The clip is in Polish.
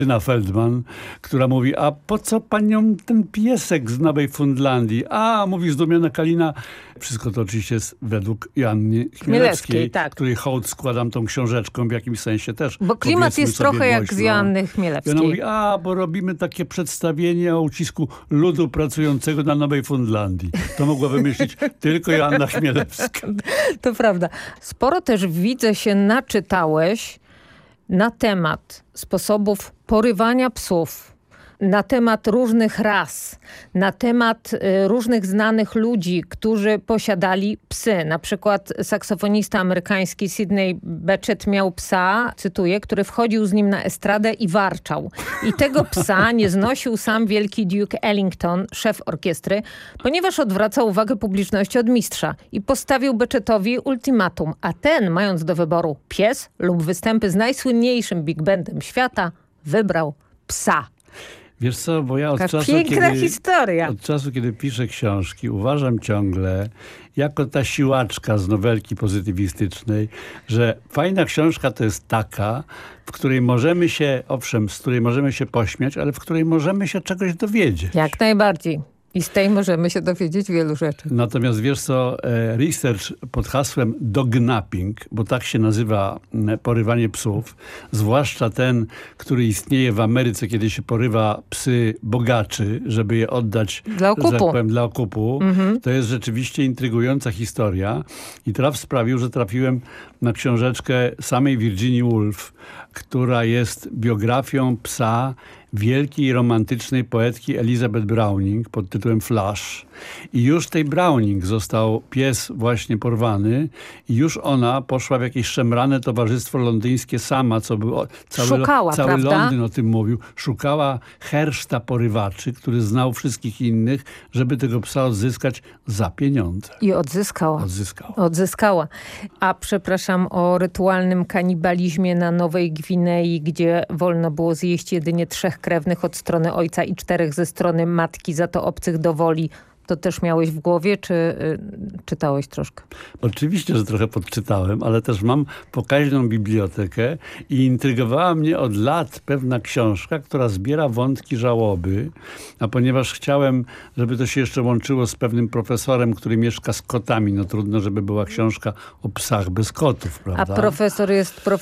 Anna Feldman, która mówi, a po co paniom ten piesek z Nowej Fundlandii? A, mówi zdumiona Kalina. Wszystko to oczywiście jest według Joanny Chmielewskiej, tak. której hołd składam tą książeczką w jakimś sensie też. Bo klimat jest trochę jak z Joanny Chmielewskiej. I ona mówi, a, bo robimy takie przedstawienie o ucisku ludu pracującego na Nowej Fundlandii. To mogła wymyślić tylko Joanna Chmielewska. To prawda. Sporo też widzę się naczytałeś na temat sposobów porywania psów, na temat różnych ras, na temat różnych znanych ludzi, którzy posiadali psy. Na przykład saksofonista amerykański Sidney Bechet miał psa, cytuję, który wchodził z nim na estradę i warczał. I tego psa nie znosił sam wielki Duke Ellington, szef orkiestry, ponieważ odwracał uwagę publiczności od mistrza i postawił Bechetowi ultimatum, a ten, mając do wyboru pies lub występy z najsłynniejszym big bandem świata, wybrał psa. Wiesz co, bo ja od czasu, kiedy piszę książki, uważam ciągle, jako ta siłaczka z nowelki pozytywistycznej, że fajna książka to jest taka, w której możemy się, owszem, z której możemy się pośmiać, ale w której możemy się czegoś dowiedzieć. Jak najbardziej. I z tej możemy się dowiedzieć wielu rzeczy. Natomiast wiesz co, research pod hasłem dognapping, bo tak się nazywa porywanie psów, zwłaszcza ten, który istnieje w Ameryce, kiedy się porywa psy bogaczy, żeby je oddać dla okupu, że tak powiem, dla okupu. To jest rzeczywiście intrygująca historia i traf sprawił, że trafiłem na książeczkę samej Virginia Woolf, która jest biografią psa wielkiej romantycznej poetki Elizabeth Browning pod tytułem Flash. I już tej Browning został pies właśnie porwany i już ona poszła w jakieś szemrane towarzystwo londyńskie sama, co było cały Londyn o tym mówił. Szukała herszta porywaczy, który znał wszystkich innych, żeby tego psa odzyskać za pieniądze. I odzyskała. A przepraszam, o rytualnym kanibalizmie na Nowej Gwinei, gdzie wolno było zjeść jedynie 3 krewnych od strony ojca i 4 ze strony matki, za to obcych do woli. To też miałeś w głowie, czy czytałeś troszkę? Oczywiście, że trochę podczytałem, ale też mam pokaźną bibliotekę i intrygowała mnie od lat pewna książka, która zbiera wątki żałoby, a ponieważ chciałem, żeby to się jeszcze łączyło z pewnym profesorem, który mieszka z kotami, no trudno, żeby była książka o psach bez kotów, prawda? A profesor jest